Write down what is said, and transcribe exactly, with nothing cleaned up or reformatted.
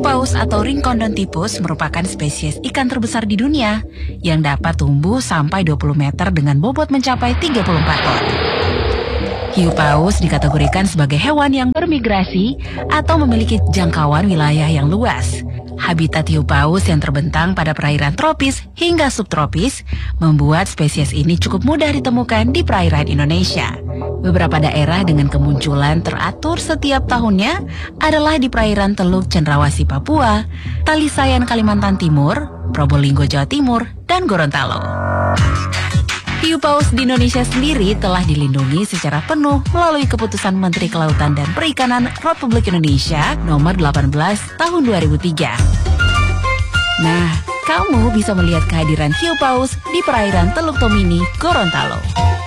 paus atau Ringcondontipus merupakan spesies ikan terbesar di dunia yang dapat tumbuh sampai dua puluh meter dengan bobot mencapai tiga puluh empat ton. Hiu paus dikategorikan sebagai hewan yang bermigrasi atau memiliki jangkauan wilayah yang luas. Habitat hiu paus yang terbentang pada perairan tropis hingga subtropis membuat spesies ini cukup mudah ditemukan di perairan Indonesia. Beberapa daerah dengan kemunculan teratur setiap tahunnya adalah di perairan Teluk Cendrawasih Papua, Talisayan Kalimantan Timur, Probolinggo Jawa Timur, dan Gorontalo. Hiu paus di Indonesia sendiri telah dilindungi secara penuh melalui keputusan Menteri Kelautan dan Perikanan Republik Indonesia nomor delapan belas tahun dua ribu tiga. Nah, kamu bisa melihat kehadiran hiu paus di perairan Teluk Tomini, Gorontalo.